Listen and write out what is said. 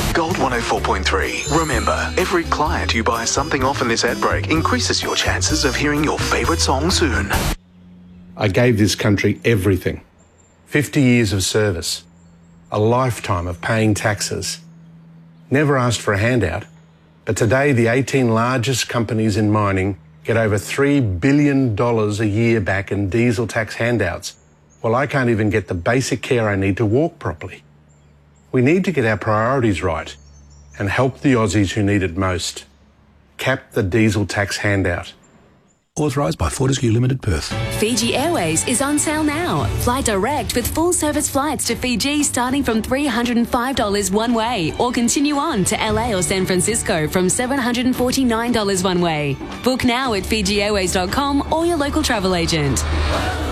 Gold 104.3. Remember, every client you buy something off in this ad break increases your chances of hearing your favourite song soon. I gave this country everything. 50 years of service. A lifetime of paying taxes. Never asked for a handout, but today the 18 largest companies in mining get over $3 billion a year back in diesel tax handouts, while I can't even get the basic care I need to walk properly. We need to get our priorities right and help the Aussies who need it most. Cap the diesel tax handout. Authorised by Fortescue Limited, Perth. Fiji Airways is on sale now. Fly direct with full service flights to Fiji starting from $305 one way, or continue on to LA or San Francisco from $749 one way. Book now at FijiAirways.com or your local travel agent.